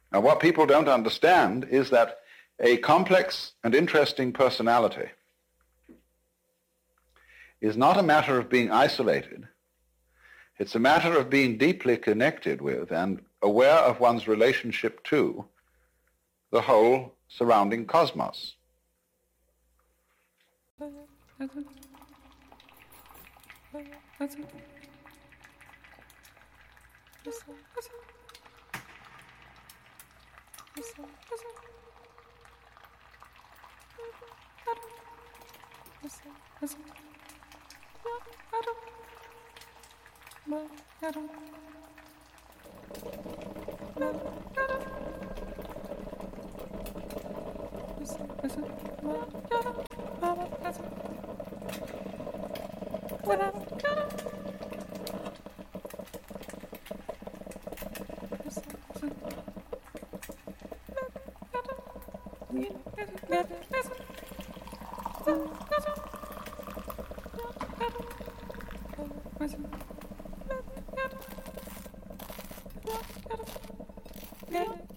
Now, what people don't understand is that a complex and interesting personality is not a matter of being isolated. It's a matter of being deeply connected with and aware of one's relationship to the whole surrounding cosmos. Yeah.